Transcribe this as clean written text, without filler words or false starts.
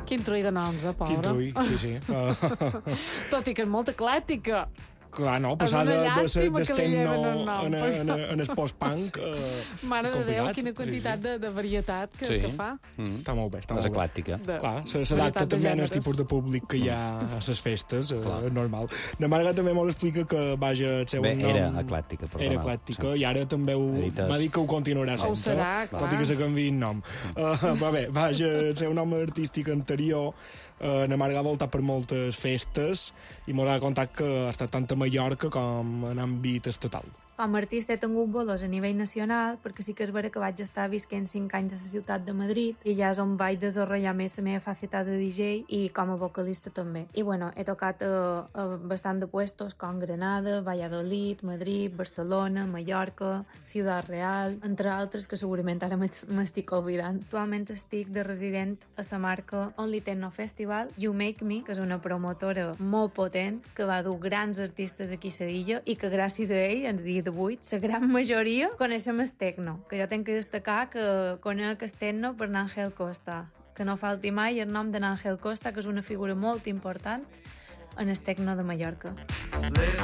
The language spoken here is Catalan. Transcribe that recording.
Quin trull de noms, pobre. Quin trull, sí. Tot i que és molt eclèctica. Clar, no, passar de ser d'estènno en el post-punk... Mare de Déu, quina quantitat de varietat que fa. Està molt bé, És eclèctica. Clar, s'adapta també al tipus de públic que hi ha a les festes, és normal. Na Marga també m'ho explica que, vaja, el seu nom... Era eclèctica, perdona. Era eclèctica, i ara també m'ha dit que ho continuarà sent. Ho serà, clar. Tot i que se canviïn nom. Però bé, vaja, el seu nom artístic anterior, na Marga ha voltat per moltes festes i m'ho ha contat que ha estat tant a Mallorca com en àmbit estatal. Com a artista he tingut bolos a nivell nacional, perquè sí que és vera que vaig estar visquent 5 anys a la ciutat de Madrid i allà és on vaig desenvolupar més la meva faceta de DJ i com a vocalista també. I bueno, he tocat a bastant de puestos com Granada, Valladolid, Madrid, Barcelona, Mallorca, Ciudad Real, entre altres que segurament ara m'estic oblidant. Actualment estic de resident a la marca Only Techno Festival, You Make Me, que és una promotora molt potent que va dur grans artistes aquí a l'illa i que gràcies a ell, en dia d'avui, la gran majoria coneixem el techno, que jo tenc que destacar que conec el techno per n'Àngel Costa, que no falti mai el nom de n'Àngel Costa, que és una figura molt important en el techno de Mallorca.